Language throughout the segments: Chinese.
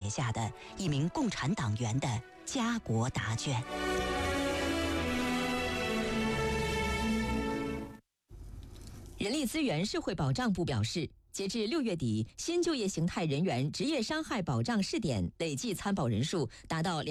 下的一名共产党员的家国答卷。 人力资源社会保障部表示，截至6月底，新就业形态人员职业伤害保障试点累计参保人数达到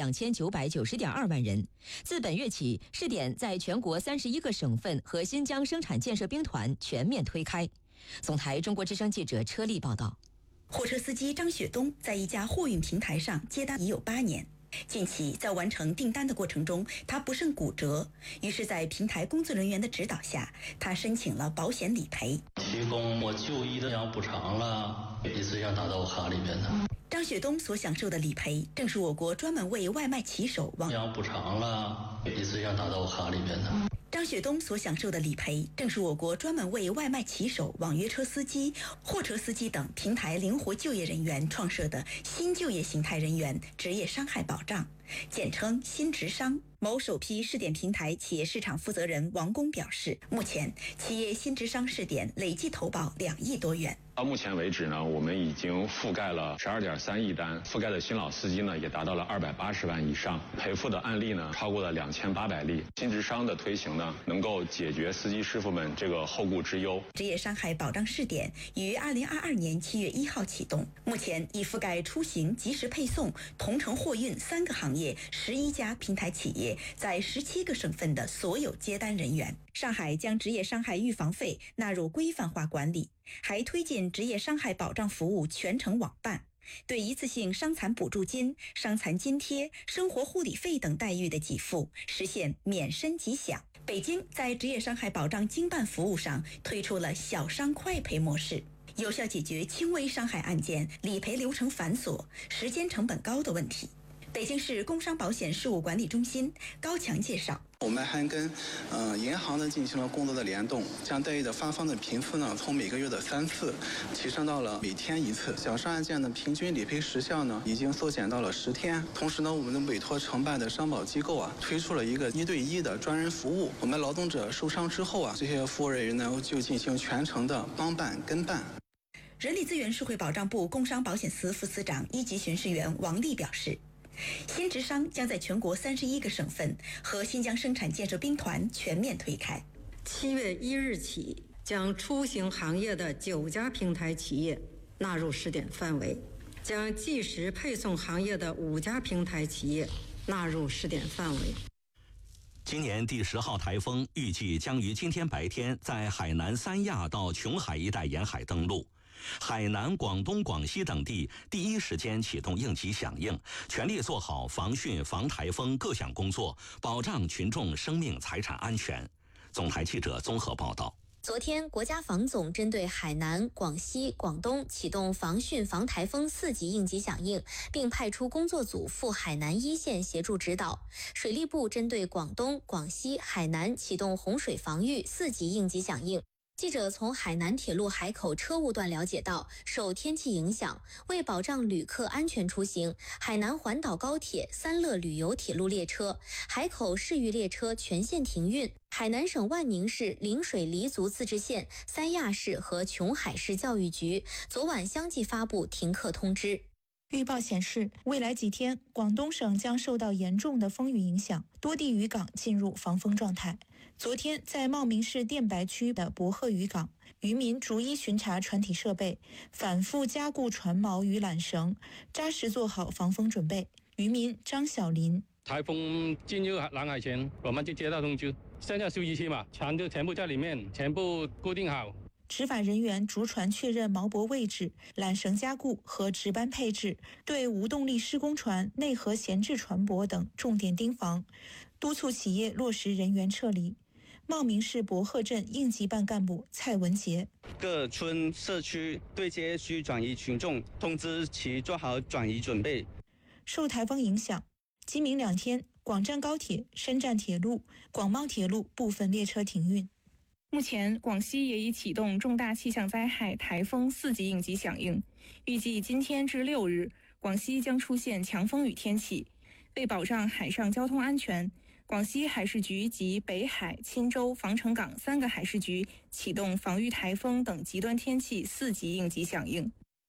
2990.2万人。自本月起，试点在全国31个省份和新疆生产建设兵团全面推开。总台中国之声记者车丽报道。 货车司机张雪东在一家货运平台上接单已有8年。近期在完成订单的过程中，他不慎骨折，于是在平台工作人员的指导下，他申请了保险理赔， 提供我就医的补偿了，一次性打到我卡里边的。 张雪东所享受的理赔，正是我国专门为外卖骑手补偿了，一次性打到我卡里边的。 张雪东所享受的理赔，正是我国专门为外卖骑手、网约车司机、货车司机等平台灵活就业人员创设的新就业形态人员职业伤害保障，简称新职伤。某首批试点平台企业市场负责人王工表示，目前企业新职伤试点累计投保2亿多元。 到目前为止呢，我们已经覆盖了12.3亿单，覆盖的新老司机呢也达到了280万以上，赔付的案例呢超过了2800例。新职伤的推行呢，能够解决司机师傅们这个后顾之忧。 职业伤害保障试点于2022年7月1号启动，目前已覆盖出行、即时配送、同城货运3个行业11家平台企业，在17个省份的所有接单人员。上海将职业伤害预防费纳入规范化管理，还推进职业伤害保障服务全程网办，对一次性伤残补助金、伤残津贴、生活护理费等待遇的给付实现免申即享。北京在职业伤害保障经办服务上推出了小伤快赔模式，有效解决轻微伤害案件理赔流程繁琐、时间成本高的问题。北京市工伤保险事务管理中心高强介绍， 我们还跟银行呢进行了工作的联动，将待遇的发放的频次呢从每个月的3次提升到了每天1次。小伤案件的平均理赔时效呢已经缩减到了10天。同时呢，我们的委托承办的商保机构推出了一个1对1的专人服务。我们劳动者受伤之后这些服务人员呢就进行全程的帮办跟办。 人力资源社会保障部工伤保险司副司长1级巡视员王丽表示，新职伤将在全国31个省份和新疆生产建设兵团全面推开。 7月1日起，将出行行业的9家平台企业纳入试点范围，将即时配送行业的5家平台企业纳入试点范围。 今年第10号台风预计将于今天白天在海南三亚到琼海一带沿海登陆。海南、广东、广西等地第一时间启动应急响应，全力做好防汛、防台风各项工作，保障群众生命财产安全。总台记者综合报道。 昨天，国家防总针对海南、广西、广东启动防汛防台风4级应急响应，并派出工作组赴海南一线协助指导。水利部针对广东、广西、海南启动洪水防御4级应急响应。记者从海南铁路海口车务段了解到，受天气影响，为保障旅客安全出行，海南环岛高铁、三乐旅游铁路列车、海口市域列车全线停运。海南省万宁市陵水黎族自治县、三亚市和琼海市教育局昨晚相继发布停课通知。 预报显示，未来几天，广东省将受到严重的风雨影响，多地渔港进入防风状态。昨天，在茂名市电白区的博鹤渔港，渔民逐一巡查船体设备，反复加固船锚与缆绳，扎实做好防风准备。渔民张小林： 台风进入南海前，我们就接到通知，现在休息期嘛，船就全部在里面，全部固定好。 执法人员逐船确认锚泊位置、缆绳加固和值班配置，对无动力施工船、内河闲置船舶等重点盯防，督促企业落实人员撤离。茂名市博鹤镇应急办干部蔡文杰： 各村社区对接需转移群众，通知其做好转移准备。 受台风影响，今明2天，广湛高铁、深湛铁路、广茂铁路部分列车停运。 目前，广西也已启动重大气象灾害台风4级应急响应，预计今天至6日，广西将出现强风雨天气。为保障海上交通安全，广西海事局及北海、钦州、防城港3个海事局启动防御台风等极端天气4级应急响应。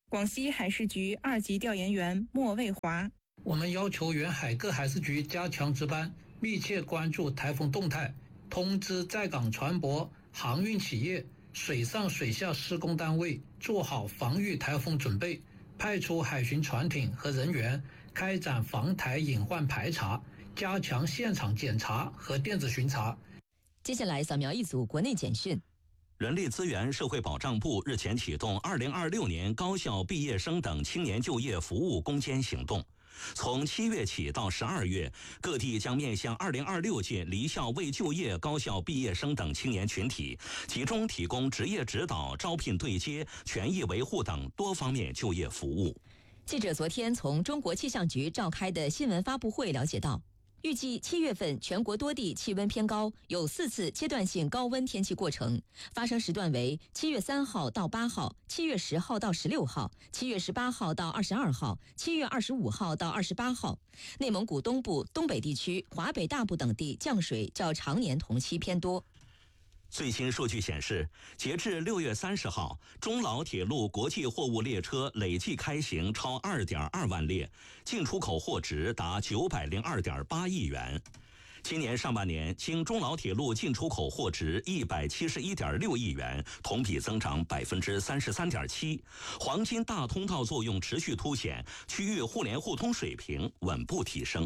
广西海事局2级调研员莫卫华： 我们要求沿海各海事局加强值班，密切关注台风动态，通知在港船舶、航运企业、水上水下施工单位做好防御台风准备，派出海巡船艇和人员开展防台隐患排查，加强现场检查和电子巡查。 接下来扫描一组国内简讯。 人力资源社会保障部日前启动2026年高校毕业生等青年就业服务攻坚行动。从7月起到12月，各地将面向2026届离校未就业高校毕业生等青年群体，集中提供职业指导、招聘对接、权益维护等多方面就业服务。 记者昨天从中国气象局召开的新闻发布会了解到，预计7月份全国多地气温偏高，有4次阶段性高温天气过程，发生时段为7月3号到8号、7月10号到16号、7月18号到22号、7月25号到28号。内蒙古东部、东北地区、华北大部等地降水较常年同期偏多。 最新数据显示，截至6月30号，中老铁路国际货物列车累计开行超2.2万列，进出口货值达902.8亿元。今年上半年，经中老铁路进出口货值171.6亿元，同比增长33.7%。黄金大通道作用持续凸显，区域互联互通水平稳步提升。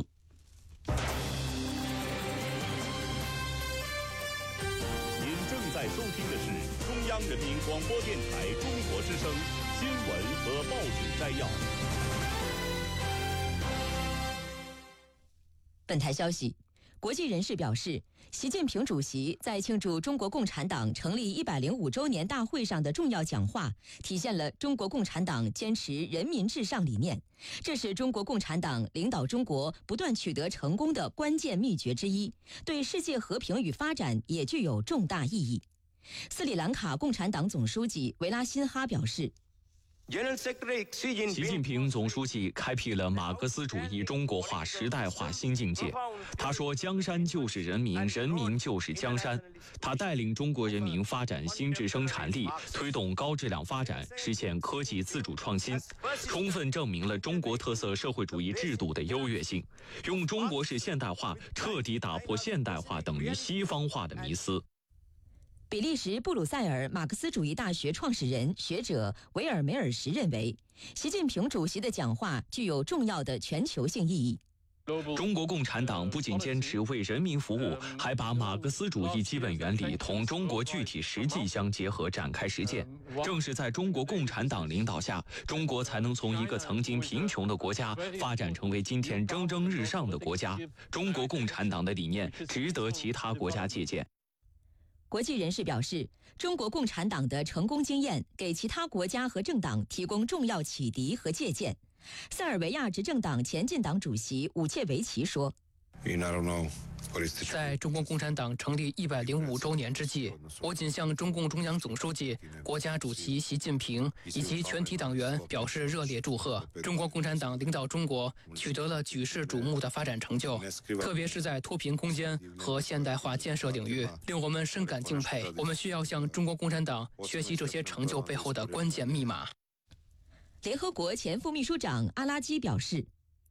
在收听的是中央人民广播电台中国之声新闻和报纸摘要。 本台消息，国际人士表示，习近平主席在庆祝中国共产党成立105周年大会上的重要讲话，体现了中国共产党坚持人民至上理念，这是中国共产党领导中国不断取得成功的关键秘诀之一，对世界和平与发展也具有重大意义。斯里兰卡共产党总书记维拉辛哈表示， 习近平总书记开辟了马克思主义中国化时代化新境界。他说：“江山就是人民，人民就是江山。”他带领中国人民发展新质生产力，推动高质量发展，实现科技自主创新，充分证明了中国特色社会主义制度的优越性，用中国式现代化彻底打破现代化等于西方化的迷思。 比利时布鲁塞尔马克思主义大学创始人学者维尔梅尔什认为，习近平主席的讲话具有重要的全球性意义。 中国共产党不仅坚持为人民服务，还把马克思主义基本原理同中国具体实际相结合展开实践。正是在中国共产党领导下，中国才能从一个曾经贫穷的国家发展成为今天蒸蒸日上的国家。中国共产党的理念值得其他国家借鉴。 国际人士表示，中国共产党的成功经验给其他国家和政党提供重要启迪和借鉴。塞尔维亚执政党前进党主席武切维奇说， 在中国共产党成立105周年之际，我谨向中共中央总书记、国家主席习近平以及全体党员表示热烈祝贺。中国共产党领导中国取得了举世瞩目的发展成就，特别是在脱贫攻坚和现代化建设领域，令我们深感敬佩。我们需要向中国共产党学习这些成就背后的关键密码。 联合国前副秘书长阿拉基表示，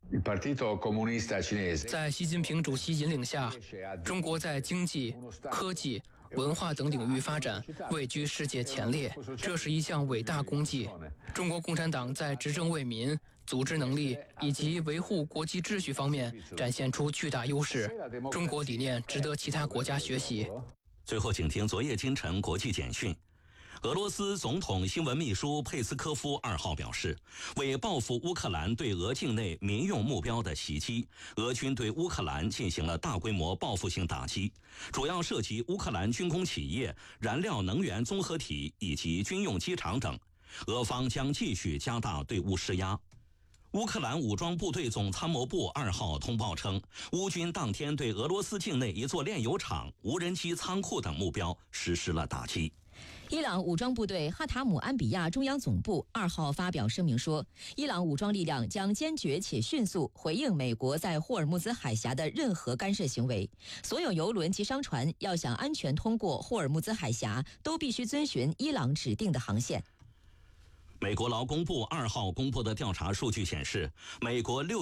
在习近平主席引领下，中国在经济、科技、文化等领域发展位居世界前列，这是一项伟大功绩。中国共产党在执政为民、组织能力以及维护国际秩序方面展现出巨大优势，中国理念值得其他国家学习。 最后，请听昨夜今晨国际简讯。俄罗斯总统新闻秘书佩斯科夫2号表示，为报复乌克兰对俄境内民用目标的袭击，俄军对乌克兰进行了大规模报复性打击，主要涉及乌克兰军工企业、燃料能源综合体以及军用机场等。俄方将继续加大对乌施压。乌克兰武装部队总参谋部2号通报称，乌军当天对俄罗斯境内一座炼油厂、无人机仓库等目标实施了打击。 伊朗武装部队哈塔姆安比亚中央总部2号发表声明说，伊朗武装力量将坚决且迅速回应美国在霍尔木兹海峡的任何干涉行为。所有油轮及商船要想安全通过霍尔木兹海峡，都必须遵循伊朗指定的航线。 美国劳工部2号公布的调查数据显示，美国